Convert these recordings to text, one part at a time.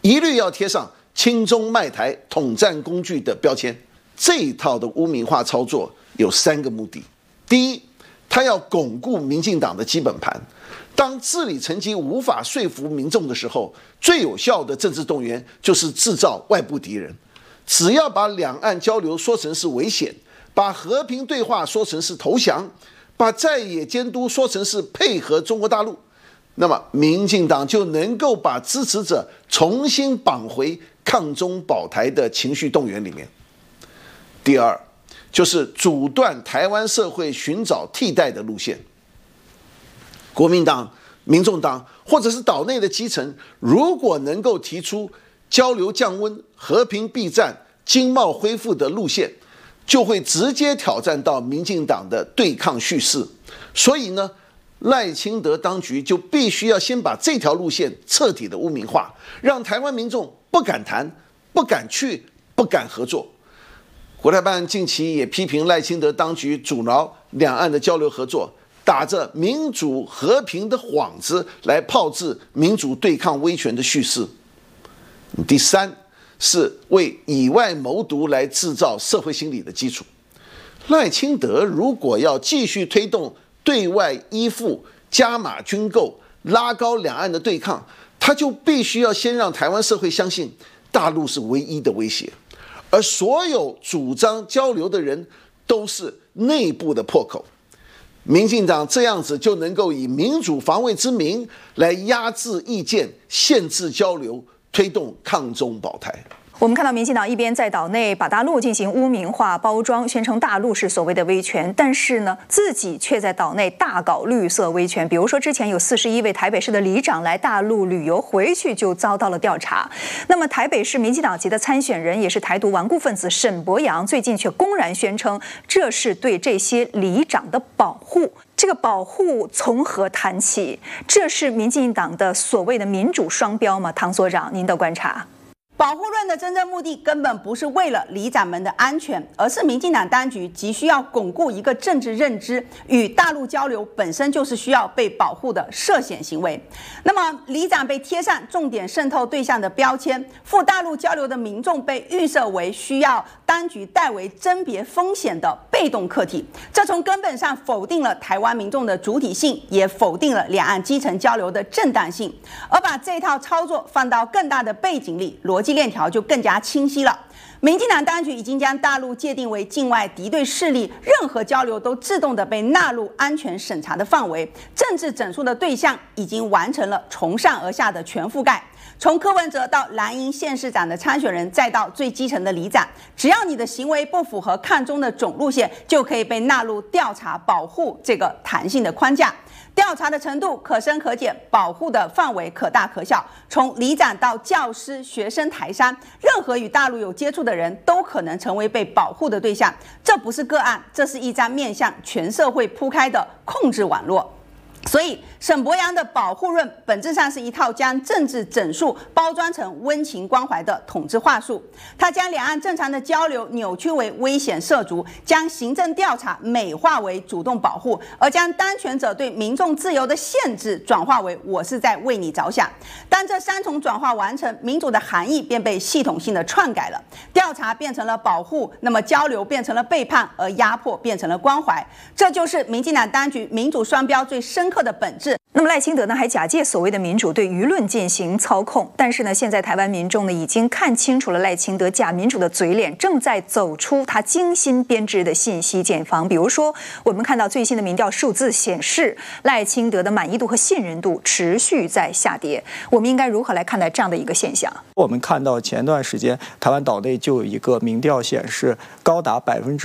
一律要贴上亲中卖台、统战工具的标签。这一套的污名化操作有3个目的：第一，他要巩固民进党的基本盘。当治理成绩无法说服民众的时候，最有效的政治动员就是制造外部敌人。只要把两岸交流说成是危险，把和平对话说成是投降，把在野监督说成是配合中国大陆，那么民进党就能够把支持者重新绑回抗中保台的情绪动员里面。第二，就是阻断台湾社会寻找替代的路线。国民党、民众党或者是岛内的基层，如果能够提出交流降温、和平避战、经贸恢复的路线，就会直接挑战到民进党的对抗叙事。所以呢，赖清德当局就必须要先把这条路线彻底的污名化，让台湾民众不敢谈、不敢去、不敢合作。国台办近期也批评赖清德当局阻挠两岸的交流合作，打着民主和平的幌子来炮制民主对抗威权的叙事。第三，是为以外谋独来制造社会心理的基础。赖清德如果要继续推动对外依附、加码军购、拉高两岸的对抗，他就必须要先让台湾社会相信大陆是唯一的威胁，而所有主张交流的人都是内部的破口。民进党这样子就能够以民主防卫之名来压制意见、限制交流，推动抗中保台。 我们看到民进党一边在岛内把大陆进行污名化包装，宣称大陆是所谓的威权，但是呢，自己却在岛内大搞绿色威权。比如说，之前有41位台北市的里长来大陆旅游，回去就遭到了调查。那么，台北市民进党籍的参选人，也是台独顽固分子沈伯洋，最近却公然宣称，这是对这些里长的保护。这个保护从何谈起？这是民进党的所谓的民主双标吗？唐所长，您的观察？ 保护论的真正目的根本不是为了里长们的安全，而是民进党当局急需要巩固一个政治认知，与大陆交流本身就是需要被保护的涉险行为。那么里长被贴上重点渗透对象的标签，赴大陆交流的民众被预设为需要当局代为甄别风险的被动客体，这从根本上否定了台湾民众的主体性，也否定了两岸基层交流的正当性。而把这套操作放到更大的背景里，逻辑链条就更加清晰了。民进党当局已经将大陆界定为境外敌对势力，任何交流都自动的被纳入安全审查的范围。政治整肃的对象已经完成了从上而下的全覆盖，从柯文哲到蓝营县市长的参选人，再到最基层的里长，只要你的行为不符合抗中的总路线，就可以被纳入调查保护这个弹性的框架。调查的程度可深可浅，保护的范围可大可小。从里长到教师、学生、台商，任何与大陆有接触的人都可能成为被保护的对象。这不是个案，这是一张面向全社会铺开的控制网络。所以，沈伯洋的保护论本质上是一套将政治整肃包装成温情关怀的统治话术。他将两岸正常的交流扭曲为危险涉足，将行政调查美化为主动保护，而将当权者对民众自由的限制转化为我是在为你着想。当这3重转化完成，民主的含义便被系统性的篡改了。调查变成了保护，那么交流变成了背叛，而压迫变成了关怀。这就是民进党当局民主双标最深刻的本质。 那么赖清德呢，还假借所谓的民主对舆论进行操控，但是呢，现在台湾民众呢已经看清楚了赖清德假民主的嘴脸，正在走出他精心编织的信息茧房。比如说，我们看到最新的民调数字显示，赖清德的满意度和信任度持续在下跌。我们应该如何来看待这样的一个现象？ 我们看到前段时间台湾岛内就有一个民调显示，高达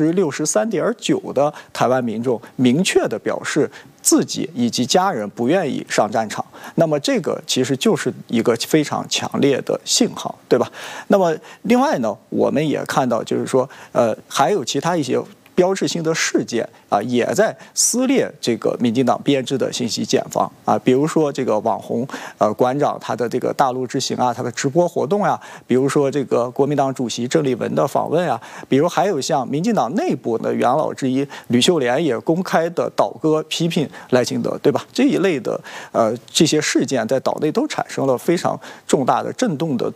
63.9%的台湾民众明确地表示自己以及家人不愿意上战场，那么这个其实就是一个非常强烈的信号，对吧？那么另外呢，我们也看到，就是说，还有其他一些标志性的事件啊，也在撕裂这个民进党编织的信息茧房啊，比如说这个网红馆长他的这个大陆之行啊，他的直播活动啊，比如说这个国民党主席郑丽文的访问啊，比如还有像民进党内部的元老之一吕秀莲也公开的倒戈批评赖清德，对吧？这一类的这些事件在岛内都产生了非常重大的震动的